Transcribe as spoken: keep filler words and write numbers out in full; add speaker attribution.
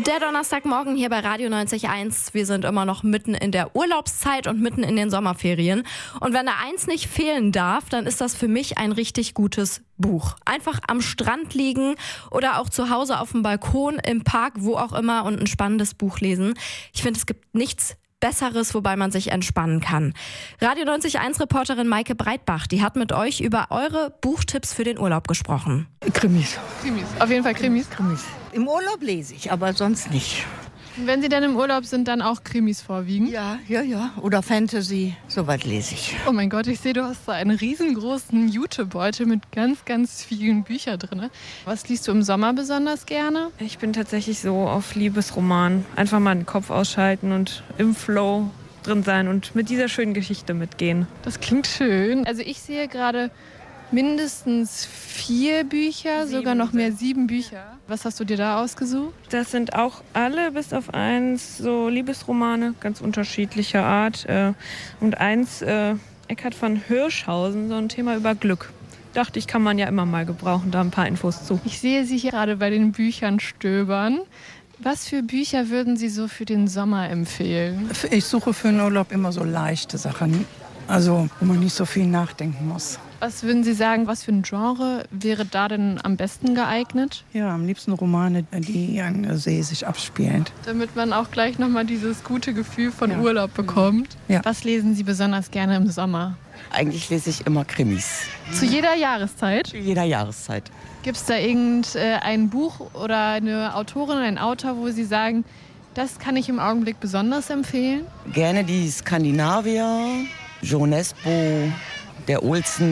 Speaker 1: Der Donnerstagmorgen hier bei Radio neunzig Komma eins. Wir sind immer noch mitten in der Urlaubszeit und mitten in den Sommerferien. Und wenn da eins nicht fehlen darf, dann ist das für mich ein richtig gutes Buch. Einfach am Strand liegen oder auch zu Hause auf dem Balkon, im Park, wo auch immer und ein spannendes Buch lesen. Ich finde, es gibt nichts Besseres, wobei man sich entspannen kann. Radio neunzig Komma eins Reporterin Maike Breitbach, die hat mit euch über eure Buchtipps für den Urlaub gesprochen.
Speaker 2: Krimis.
Speaker 3: Krimis, auf jeden Fall Krimis.
Speaker 2: Krimis. Im Urlaub lese ich, aber sonst nicht.
Speaker 3: Wenn Sie dann im Urlaub sind, dann auch Krimis vorwiegend?
Speaker 2: Ja, ja, ja. Oder Fantasy, soweit lese ich.
Speaker 3: Oh mein Gott, ich sehe, du hast da einen riesengroßen Jutebeutel mit ganz, ganz vielen Büchern drin. Was liest du im Sommer besonders gerne?
Speaker 4: Ich bin tatsächlich so auf Liebesroman. Einfach mal den Kopf ausschalten und im Flow drin sein und mit dieser schönen Geschichte mitgehen.
Speaker 3: Das klingt schön. Also ich sehe gerade mindestens vier Bücher,
Speaker 4: Sieben
Speaker 3: sogar noch mehr,
Speaker 4: sind-
Speaker 3: sieben Bücher. Was hast du dir da ausgesucht?
Speaker 4: Das sind auch alle bis auf eins so Liebesromane, ganz unterschiedlicher Art. äh, Und eins, äh, Eckhard von Hirschhausen, so ein Thema über Glück. Dachte ich, kann man ja immer mal gebrauchen, da ein paar Infos zu.
Speaker 3: Ich sehe Sie hier gerade bei den Büchern stöbern. Was für Bücher würden Sie so für den Sommer empfehlen?
Speaker 2: Ich suche für den Urlaub immer so leichte Sachen. Also, wo man nicht so viel nachdenken muss.
Speaker 3: Was würden Sie sagen, was für ein Genre wäre da denn am besten geeignet?
Speaker 2: Ja, am liebsten Romane, die an der See sich abspielen.
Speaker 3: Damit man auch gleich nochmal dieses gute Gefühl von
Speaker 2: Ja.
Speaker 3: Urlaub bekommt.
Speaker 2: Ja.
Speaker 3: Was lesen Sie besonders gerne im Sommer?
Speaker 5: Eigentlich lese ich immer Krimis.
Speaker 3: Zu jeder Jahreszeit?
Speaker 5: Zu jeder Jahreszeit.
Speaker 3: Gibt es da irgendein Buch oder eine Autorin, ein Autor, wo Sie sagen, das kann ich im Augenblick besonders empfehlen?
Speaker 5: Gerne die Skandinavier, Jo Nesbø, der Olsen.